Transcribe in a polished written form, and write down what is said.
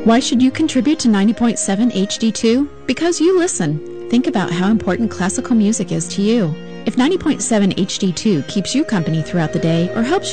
Why should you contribute to 90.7 HD2? Because you listen. Think about how important classical music is to you. If 90.7 HD2 keeps you company throughout the day or helps